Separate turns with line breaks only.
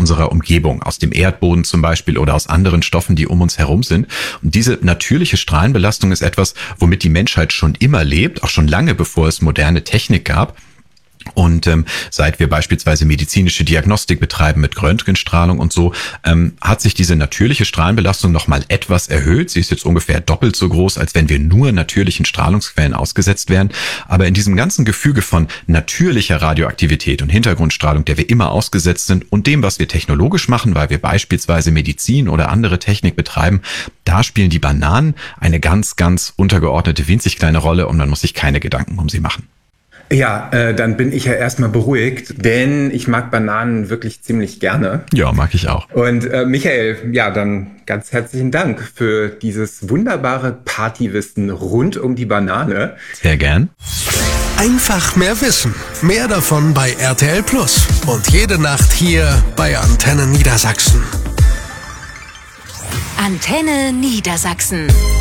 unserer Umgebung, aus dem Erdboden zum Beispiel oder aus anderen Stoffen, die um uns herum sind. Und diese natürliche Strahlenbelastung ist etwas, womit die Menschheit schon immer lebt, auch schon lange bevor es moderne Technik gab. Und seit wir beispielsweise medizinische Diagnostik betreiben mit Röntgenstrahlung und so, hat sich diese natürliche Strahlenbelastung nochmal etwas erhöht. Sie ist jetzt ungefähr doppelt so groß, als wenn wir nur natürlichen Strahlungsquellen ausgesetzt wären. Aber in diesem ganzen Gefüge von natürlicher Radioaktivität und Hintergrundstrahlung, der wir immer ausgesetzt sind, und dem, was wir technologisch machen, weil wir beispielsweise Medizin oder andere Technik betreiben, da spielen die Bananen eine ganz, ganz untergeordnete, winzig kleine Rolle und man muss sich keine Gedanken um sie machen.
Ja, dann bin ich ja erstmal beruhigt, denn ich mag Bananen wirklich ziemlich gerne.
Ja, mag ich auch.
Und Michael, ja, dann ganz herzlichen Dank für dieses wunderbare Partywissen rund um die Banane.
Sehr gern.
Einfach mehr wissen. Mehr davon bei RTL Plus. Und jede Nacht hier bei Antenne Niedersachsen.
Antenne Niedersachsen.